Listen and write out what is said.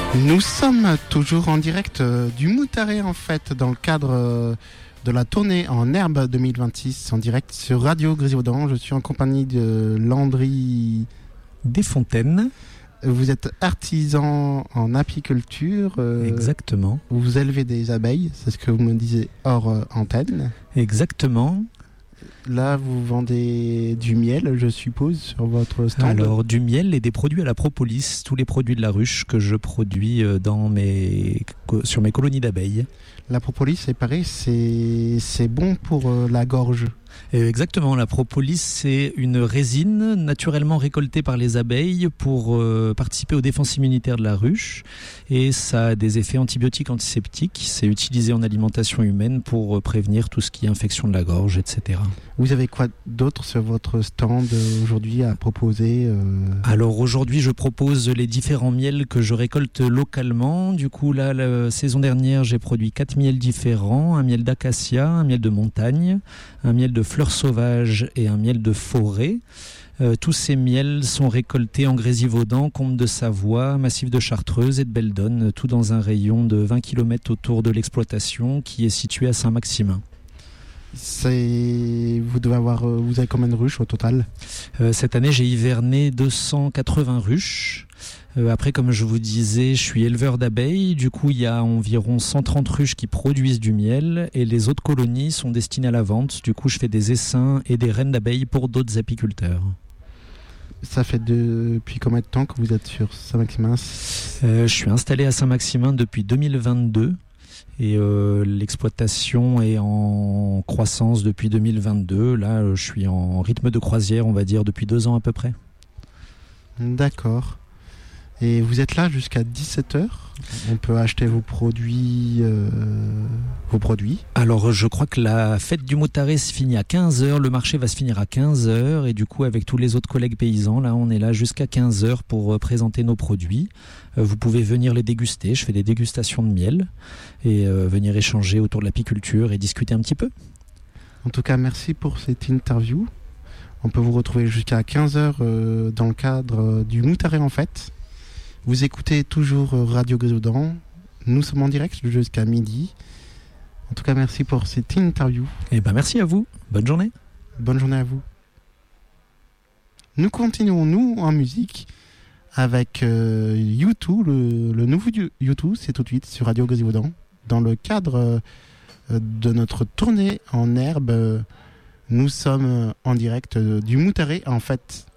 Nous sommes toujours en direct du Moutaré en fait, dans le cadre de la tournée en herbe 2026 en direct sur Radio Grisaudan. Je suis en compagnie de Landry Desfontaines. Vous êtes artisan en apiculture. Exactement. Vous élevez des abeilles, c'est ce que vous me disiez hors antenne. Exactement. Là, vous vendez du miel, je suppose, sur votre stand. Alors, du miel et des produits à la propolis, tous les produits de la ruche que je produis sur mes colonies d'abeilles. La propolis, c'est pareil, c'est bon pour la gorge. Exactement, la propolis, c'est une résine naturellement récoltée par les abeilles pour participer aux défenses immunitaires de la ruche, et ça a des effets antibiotiques, antiseptiques. C'est utilisé en alimentation humaine pour prévenir tout ce qui est infection de la gorge, etc. Vous avez quoi d'autre sur votre stand aujourd'hui à proposer Alors aujourd'hui, je propose les différents miels que je récolte localement. Du coup, là, la saison dernière, j'ai produit 4 miels différents, un miel d'acacia, un miel de montagne, un miel de fleurs sauvages et un miel de forêt. Tous ces miels sont récoltés en Grésivaudan, Combe de Savoie, Massif de Chartreuse et de Belledonne, tout dans un rayon de 20 km autour de l'exploitation qui est situé à Saint-Maximin. Vous avez combien de ruches au total ? Cette année, j'ai hiverné 280 ruches. Après, comme je vous disais, je suis éleveur d'abeilles. Du coup, il y a environ 130 ruches qui produisent du miel et les autres colonies sont destinées à la vente. Du coup, je fais des essaims et des reines d'abeilles pour d'autres apiculteurs. Ça fait depuis combien de temps que vous êtes sur Saint-Maximin ? Je suis installé à Saint-Maximin depuis 2022 et l'exploitation est en croissance depuis 2022. Là, je suis en rythme de croisière, on va dire, depuis 2 ans à peu près. D'accord. Et vous êtes là jusqu'à 17h ? On peut acheter vos produits. Alors, je crois que la fête du Moutaré se finit à 15h. Le marché va se finir à 15h. Et du coup, avec tous les autres collègues paysans, là, on est là jusqu'à 15h pour présenter nos produits. Vous pouvez venir les déguster. Je fais des dégustations de miel. Et venir échanger autour de l'apiculture et discuter un petit peu. En tout cas, merci pour cette interview. On peut vous retrouver jusqu'à 15h dans le cadre du Moutaré en fait. Vous écoutez toujours Radio Grisaudan. Nous sommes en direct jusqu'à midi. En tout cas, merci pour cette interview. Et merci à vous. Bonne journée. Bonne journée à vous. Nous continuons, nous, en musique, avec U2, le nouveau U2, c'est tout de suite sur Radio Grisaudan. Dans le cadre de notre tournée en herbe, nous sommes en direct du Moutaré, en fait.